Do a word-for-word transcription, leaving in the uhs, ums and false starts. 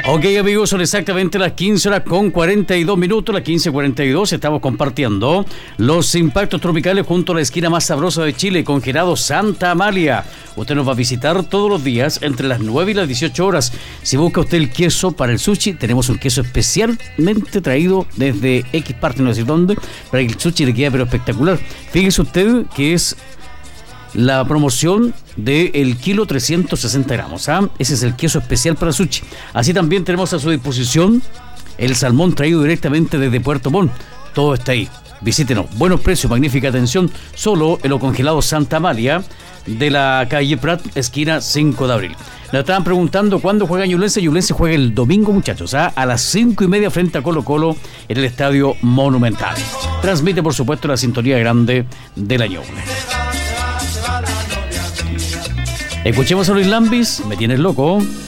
Ok, amigos, son exactamente las quince horas con cuarenta y dos minutos, las quince cuarenta y dos. Estamos compartiendo los impactos tropicales junto a la esquina más sabrosa de Chile, Congelado Santa Amalia. Usted nos va a visitar todos los días entre las nueve y las dieciocho horas. Si busca usted el queso para el sushi, tenemos un queso especialmente traído desde X parte, no sé dónde, para que el sushi le quede pero espectacular. Fíjese usted que es la promoción del kilo trescientos sesenta gramos. ¿ah? Ese es el queso especial para sushi. Así también tenemos a su disposición el salmón traído directamente desde Puerto Montt. Todo está ahí. Visítenos. Buenos precios, magnífica atención. Solo en lo Congelado Santa Amalia de la calle Prat, esquina cinco de abril. Nos estaban preguntando cuándo juega Ñublense. Ñublense juega el domingo, muchachos, ¿ah? a las cinco y media frente a Colo Colo en el Estadio Monumental. Transmite, por supuesto, la sintonía grande de la Ñuble. Escuchemos a Luis Lambis, Me Tienes Loco.